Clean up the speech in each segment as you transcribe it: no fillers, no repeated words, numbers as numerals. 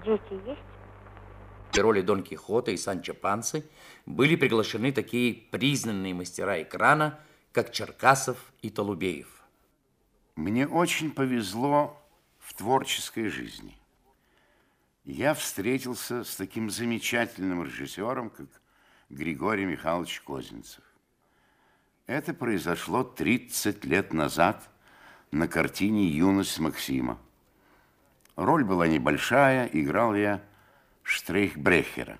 Дети есть? В роли Дон Кихота и Санчо Пансы были приглашены такие признанные мастера экрана, как Черкасов и Толубеев. Мне очень повезло в творческой жизни. Я встретился с таким замечательным режиссером, как Григорий Михайлович Козинцев. Это произошло 30 лет назад на картине «Юность Максима». Роль была небольшая, играл я Штрейхбрехера.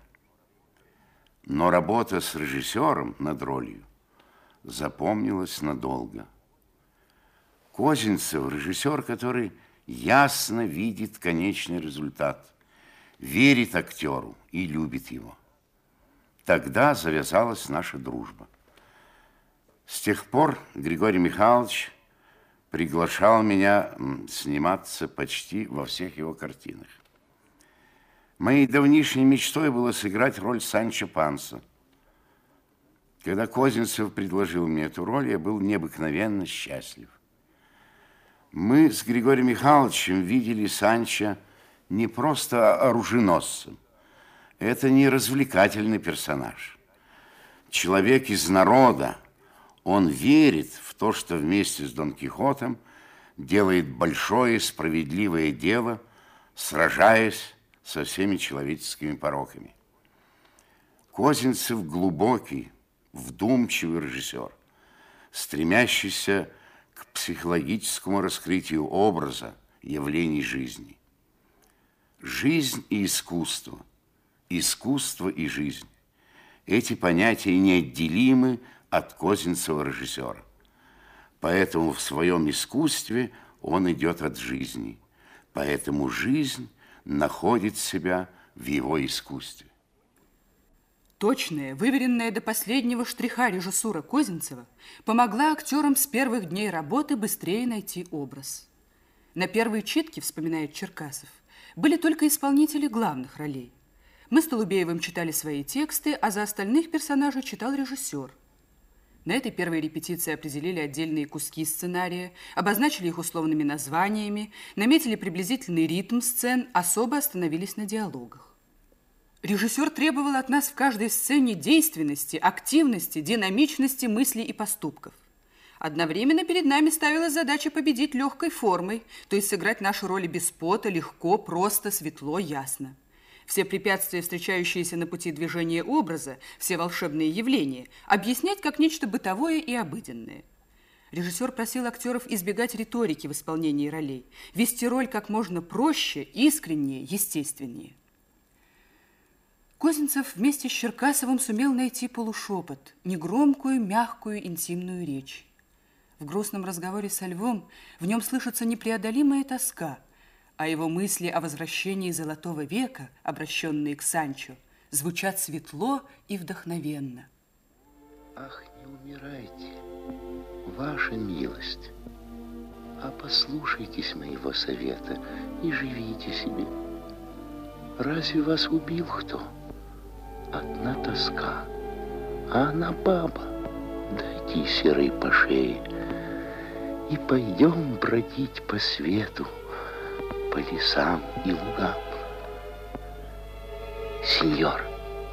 Но работа с режиссером над ролью запомнилась надолго. Козинцев – режиссер, который ясно видит конечный результат, верит актеру и любит его. Тогда завязалась наша дружба. С тех пор Григорий Михайлович приглашал меня сниматься почти во всех его картинах. Моей давнишней мечтой было сыграть роль Санчо Панса. Когда Козинцев предложил мне эту роль, я был необыкновенно счастлив. Мы с Григорием Михайловичем видели Санчо не просто оруженосцем. Это не развлекательный персонаж. Человек из народа. Он верит в то, что вместе с Дон Кихотом делает большое справедливое дело, сражаясь со всеми человеческими пороками. Козинцев глубокий, вдумчивый режиссер, стремящийся к психологическому раскрытию образа, явлений жизни. Жизнь и искусство, искусство и жизнь – эти понятия неотделимы от Козинцева режиссера. Поэтому в своем искусстве он идет от жизни. Поэтому жизнь находит себя в его искусстве. Точная, выверенная до последнего штриха режиссура Козинцева помогла актерам с первых дней работы быстрее найти образ. На первой читке, вспоминает Черкасов, были только исполнители главных ролей. Мы с Толубеевым читали свои тексты, а за остальных персонажей читал режиссер. На этой первой репетиции определили отдельные куски сценария, обозначили их условными названиями, наметили приблизительный ритм сцен, особо остановились на диалогах. Режиссер требовал от нас в каждой сцене действенности, активности, динамичности мыслей и поступков. Одновременно перед нами ставилась задача победить легкой формой, то есть сыграть наши роли без пота, легко, просто, светло, ясно. Все препятствия, встречающиеся на пути движения образа, все волшебные явления, объяснять как нечто бытовое и обыденное. Режиссер просил актеров избегать риторики в исполнении ролей, вести роль как можно проще, искреннее, естественнее. Козинцев вместе с Черкасовым сумел найти полушепот, негромкую, мягкую, интимную речь. В грустном разговоре со Львом в нем слышится непреодолимая тоска, а его мысли о возвращении Золотого века, обращенные к Санчо, звучат светло и вдохновенно. Ах, не умирайте, ваша милость, а послушайтесь моего совета и живите себе. Разве вас убил кто? Одна тоска, а она баба. Дайте серой по шее и пойдем бродить по свету, по лесам и лугам. Сеньор,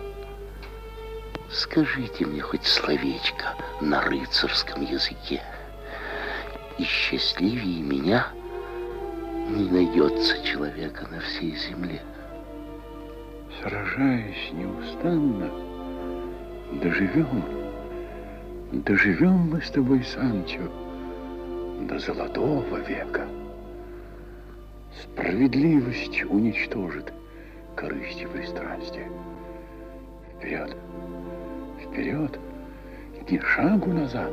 скажите мне хоть словечко на рыцарском языке, и счастливее меня не найдется человека на всей земле. Сражаясь неустанно, доживем мы с тобой, Санчо, до Золотого века. Справедливость уничтожит корысть и пристрастие. Вперед, вперед, ни шагу назад.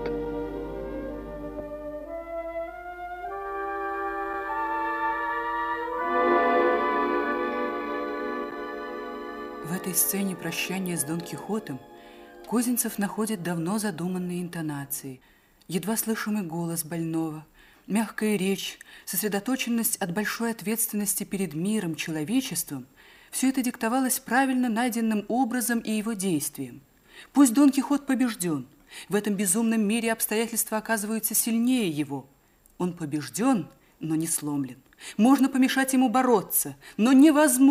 В этой сцене прощания с Дон Кихотом Козинцев находит давно задуманные интонации, едва слышимый голос больного, мягкая речь, сосредоточенность от большой ответственности перед миром, человечеством – все это диктовалось правильно найденным образом и его действием. Пусть Дон Кихот побежден, в этом безумном мире обстоятельства оказываются сильнее его. Он побежден, но не сломлен. Можно помешать ему бороться, но невозможно.